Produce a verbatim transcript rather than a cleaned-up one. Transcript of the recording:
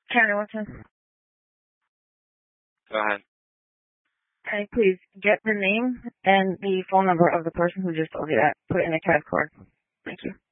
Karen Wilson. Go ahead. Can you please get the name and the phone number of the person who just told you that? Put it in a CAD card. Thank you.